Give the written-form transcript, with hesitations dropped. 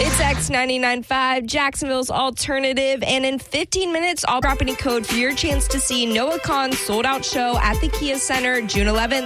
It's X99.5, Jacksonville's alternative. And in 15 minutes, I'll drop in a code for your chance to see Noah Kahan's sold-out show at the Kia Center June 11th.